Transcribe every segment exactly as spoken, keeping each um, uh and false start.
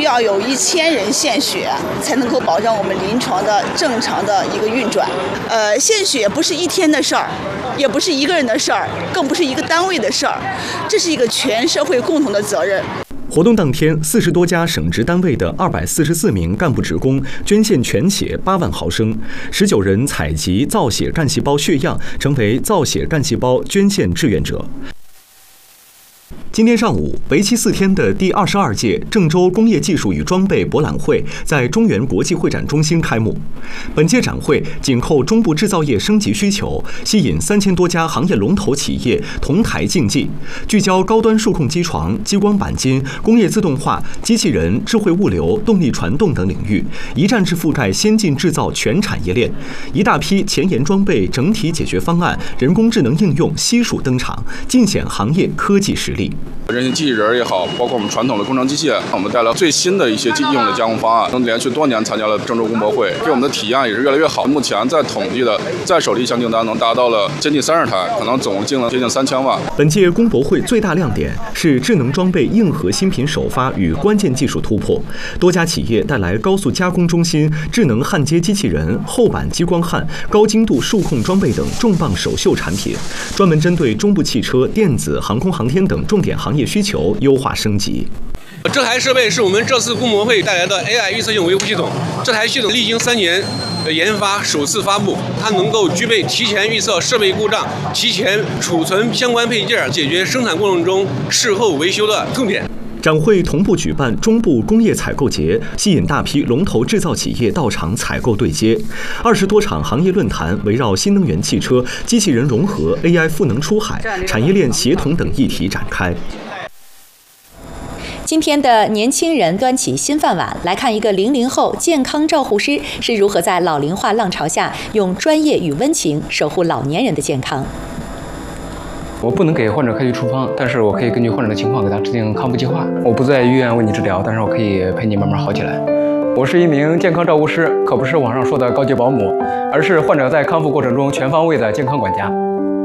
要有一千人献血，才能够保证我们临床的正常的一个运转。呃，献血不是一天的事儿，也不是一个人的事儿，更不是一个单位的事儿，这是一个全社会共同的责任。 活动当天，四十多家省直单位的二百四十四名干部职工捐献全血八万毫升，十九人采集造血干细胞血样，成为造血干细胞捐献志愿者。今天上午，为期四天的第二十二届郑州工业技术与装备博览会在中原国际会展中心开幕。本届展会紧扣中部制造业升级需求，吸引三千多家行业龙头企业同台竞技，聚焦高端数控机床、激光钣金、工业自动化、机器人、智慧物流、动力传动等领域，一站式覆盖先进制造全产业链。一大批前沿装备整体解决方案、人工智能应用悉数登场，尽显行业科技实力。 人形机器人也好，包括我们传统的工程机械，我们带来最新的一些应用的加工方案。能连续多年参加了郑州工博会，给我们的体验也是越来越好。目前在统计的在手的一项订单能达到了接近三十台，可能总净了接近三千万。 本届工博会最大亮点是智能装备硬核新品首发与关键技术突破，多家企业带来高速加工中心、智能焊接机器人、厚板激光焊、高精度数控装备等重磅首秀产品，专门针对中部汽车、电子、航空航天等重点行业需求优化升级。 这台设备是我们这次工博会带来的 A I 预测性维护系统。这台系统历经三年研发，首次发布，它能够具备提前预测设备故障、提前储存相关配件、解决生产过程中事后维修的痛点。 展会同步举办中部工业采购节，吸引大批龙头制造企业到场采购对接。二十多场行业论坛围绕新能源汽车、机器人融合、A I 赋能出海、产业链协同等议题展开。 今天的年轻人端起新饭碗，来看一个零零后健康照护师是如何在老龄化浪潮下用专业与温情守护老年人的健康。 我不能给患者开具处方，但是我可以根据患者的情况给他制定康复计划。我不在医院为你治疗，但是我可以陪你慢慢好起来。我是一名健康照护师，可不是网上说的高级保姆，而是患者在康复过程中全方位的健康管家。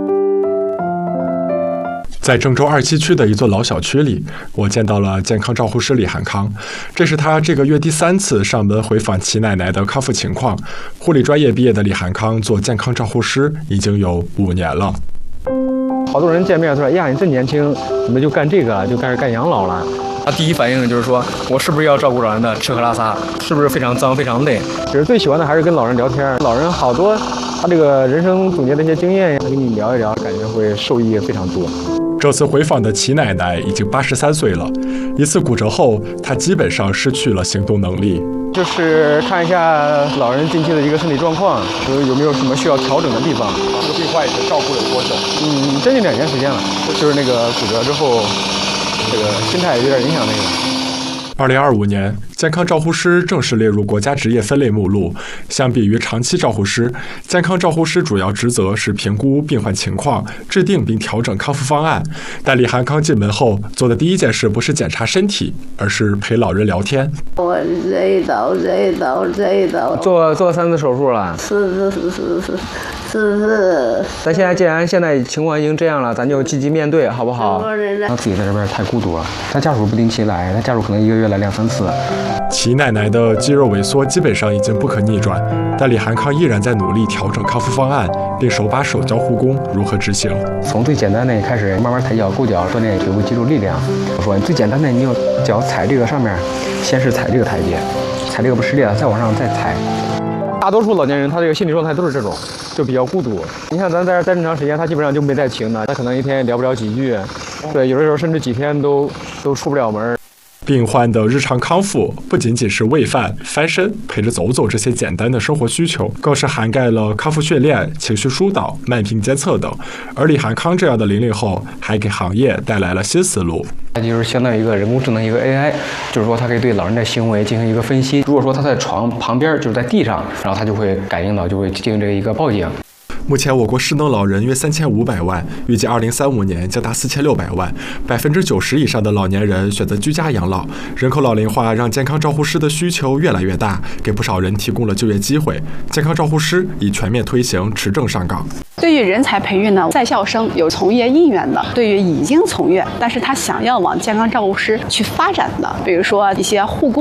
在郑州二七区的一座老小区里，我见到了健康照护师李汉康。这是他这个月第三次上门回访齐奶奶的康复情况。护理专业毕业的李汉康做健康照护师已经有五年了。 好多人见面说：“哎呀，你这年轻，怎么就干这个了？就开始干养老了？”他第一反应就是说：“我是不是要照顾老人的吃喝拉撒？是不是非常脏、非常累？”其实最喜欢的还是跟老人聊天。老人好多，他这个人生总结的一些经验呀，跟你聊一聊，感觉会受益非常多。 这次回访的齐奶奶已经八十三岁了，一次骨折后，她基本上失去了行动能力。 就是看一下老人近期的一个身体状况，有有没有什么需要调整的地方。 这个病患也是照顾了多久？ 嗯，将近两年时间了。就是那个骨折之后，这个心态有点影响那个。 二零二五年，健康照护师正式列入国家职业分类目录。相比于长期照护师，健康照护师主要职责是评估病患情况，制定并调整康复方案。但李汉康进门后做的第一件事不是检查身体，而是陪老人聊天。 我这一刀这一刀这一刀做做三次手术了。 是是是是是是是。 咱现在既然现在情况已经这样了，咱就积极面对，好不好？他自己在这边太孤独了，他家属不定期来，他家属可能一个月来两三次。 齐奶奶的肌肉萎缩基本上已经不可逆转，但李汉康依然在努力调整康复方案，并手把手教护工如何执行。 从最简单的开始，慢慢抬脚、勾脚，锻炼腿部肌肉力量。我说最简单的，你要脚踩这个上面，先是踩这个台阶，踩这个不失裂了，再往上再踩。大多数老年人他这个心理状态都是这种，就比较孤独。你看咱在这待这么长时间，他基本上就没在停的，他可能一天也聊不了几句，对，有的时候甚至几天都都出不了门。 病患的日常康复不仅仅是喂饭、翻身、陪着走走这些简单的生活需求，更是涵盖了康复训练、情绪疏导、慢病监测等。而李汉康这样的零零后，还给行业带来了新思路。 它就是相当于一个人工智能，一个 A I， 就是说它可以对老人的行为进行一个分析。如果说他在床旁边，就是在地上，然后他就会感应到，就会进行这一个报警。 目前，我国失能老人约三千五百万，预计二零三五年将达四千六百万。百分之九十以上的老年人选择居家养老，人口老龄化让健康照护师的需求越来越大，给不少人提供了就业机会。健康照护师已全面推行持证上岗。 对于人才培育呢，在校生有从业意愿的，对于已经从业但是他想要往健康照护师去发展的，比如说一些护工。